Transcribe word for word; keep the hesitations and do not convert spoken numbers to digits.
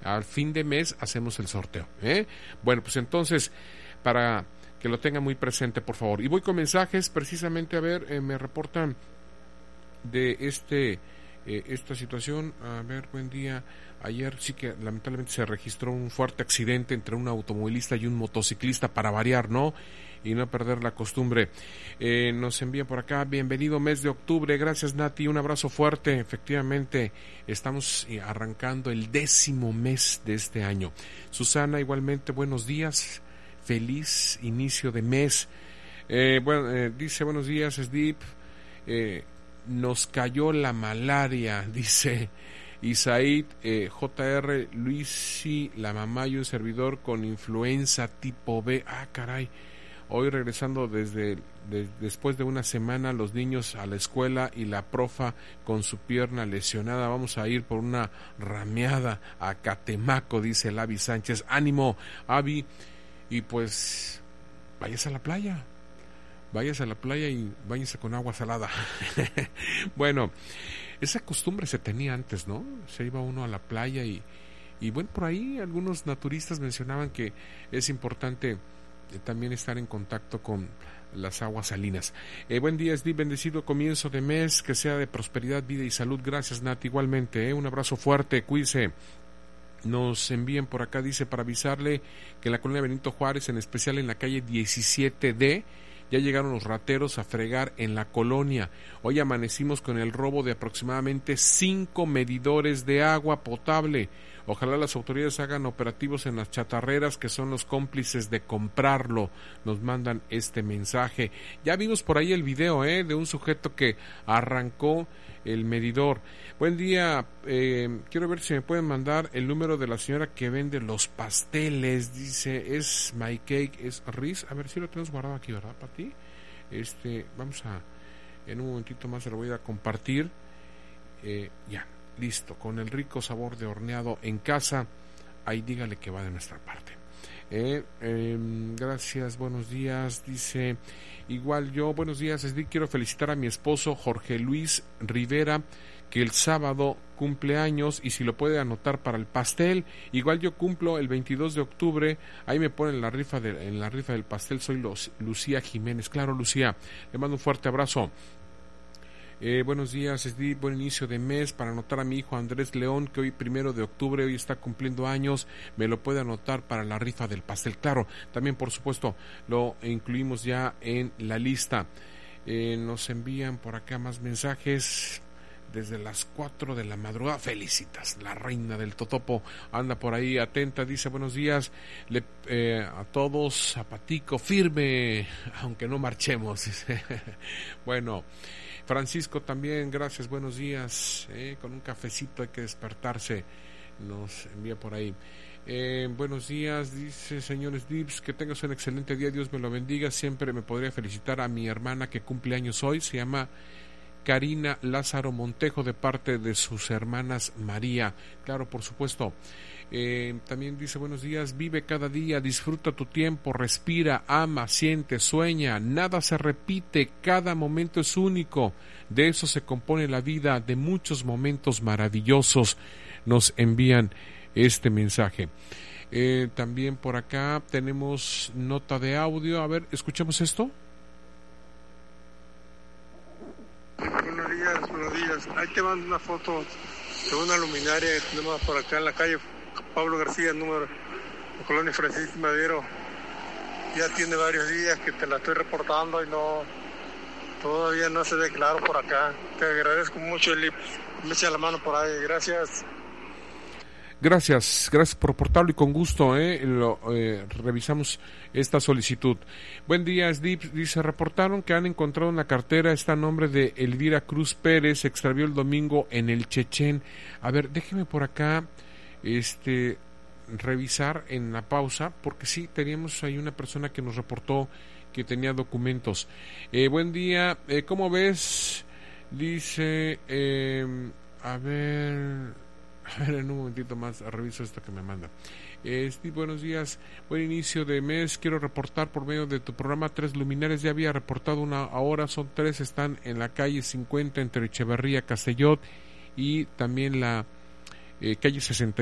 al fin de mes hacemos el sorteo, ¿eh? Bueno, pues entonces, para que lo tengan muy presente, por favor. Y voy con mensajes, precisamente, a ver, eh, me reportan de este eh, esta situación. A ver, buen día. Ayer sí que lamentablemente se registró un fuerte accidente entre un automovilista y un motociclista, para variar, ¿no? Y no perder la costumbre. Eh, nos envía por acá, bienvenido mes de octubre, gracias Nati, un abrazo fuerte. Efectivamente, estamos arrancando el décimo mes de este año. Susana, igualmente, buenos días, feliz inicio de mes. Eh, bueno, eh, dice, buenos días, Sdip, eh, nos cayó la malaria, dice Isaid, eh, J R, Luisi, la mamá y un servidor con influenza tipo B. Ah, caray. Hoy regresando desde de, después de una semana, los niños a la escuela y la profa con su pierna lesionada. Vamos a ir por una rameada a Catemaco, dice el Avi Sánchez. Ánimo, Avi, y pues váyase a la playa. Váyase a la playa y váyase con agua salada. Bueno, esa costumbre se tenía antes, ¿no? Se iba uno a la playa y, y bueno, por ahí algunos naturistas mencionaban que es importante también estar en contacto con las aguas salinas. Eh, buen día, Steve, bendecido comienzo de mes, que sea de prosperidad, vida y salud. Gracias, Nati, igualmente, eh, un abrazo fuerte, cuídese. Nos envían por acá, dice, para avisarle que en la colonia Benito Juárez, en especial en la calle diecisiete D, ya llegaron los rateros a fregar en la colonia. Hoy amanecimos con el robo de aproximadamente cinco medidores de agua potable. Ojalá las autoridades hagan operativos en las chatarreras, que son los cómplices de comprarlo. Nos mandan este mensaje. Ya vimos por ahí el video eh, de un sujeto que arrancó el medidor. Buen día, eh, quiero ver si me pueden mandar el número de la señora que vende los pasteles. Dice, es My Cake, es Riz. A ver si lo tenemos guardado aquí, ¿verdad, Pati? Este, vamos a, en un momentito más se lo voy a compartir. Eh, ya. Listo, con el rico sabor de horneado en casa, ahí dígale que va de nuestra parte. Eh, eh, gracias, buenos días, dice, igual yo, buenos días, es decir, quiero felicitar a mi esposo Jorge Luis Rivera, que el sábado cumple años, y si lo puede anotar para el pastel. Igual yo cumplo el veintidós de octubre, ahí me ponen la rifa de, en la rifa del pastel, soy los, Lucía Jiménez. Claro, Lucía, le mando un fuerte abrazo. Eh, buenos días, Esdi, buen inicio de mes. Para anotar a mi hijo Andrés León, que hoy primero de octubre, hoy está cumpliendo años, me lo puede anotar para la rifa del pastel. Claro, también por supuesto lo incluimos ya en la lista. Eh, nos envían por acá más mensajes desde las cuatro de la madrugada. Felicitas, la reina del totopo anda por ahí atenta, dice buenos días le, eh, a todos, a Patico, firme, aunque no marchemos. Bueno, Francisco también, gracias, buenos días, eh, con un cafecito hay que despertarse, nos envía por ahí. Eh, buenos días, dice señores Dips, que tengas un excelente día, Dios me lo bendiga. Siempre me podría felicitar a mi hermana que cumple años hoy, se llama Karina Lázaro Montejo, de parte de sus hermanas María. Claro, por supuesto. Eh, también dice buenos días, vive cada día, disfruta tu tiempo, respira, ama, siente, sueña, nada se repite, cada momento es único, de eso se compone la vida, de muchos momentos maravillosos. Nos envían este mensaje. Eh, también por acá tenemos nota de audio, a ver, escuchemos esto. Buenos días, buenos días. Ahí te mando una foto de una luminaria que tenemos por acá en la calle Pablo García, número de Colonia Francisco Madero. Ya tiene varios días que te la estoy reportando y no, todavía no se ve claro por acá. Te agradezco mucho, Eli. Me echa la mano por ahí. Gracias. Gracias, gracias por reportarlo y con gusto eh, lo, eh, revisamos esta solicitud. Buen día, Sdip, dice, reportaron que han encontrado una cartera, está a nombre de Elvira Cruz Pérez, se extravió el domingo en el Chechén. A ver, déjeme por acá este revisar en la pausa, porque sí, teníamos ahí una persona que nos reportó que tenía documentos. Eh, buen día, eh, ¿cómo ves? Dice, eh, a ver... A ver, en un momentito más reviso esto que me manda. Eh, Steve, buenos días, buen inicio de mes. Quiero reportar por medio de tu programa tres luminarias. Ya había reportado una, ahora son tres. Están en la calle cincuenta entre Echeverría, Castellot, y también la eh, calle sesenta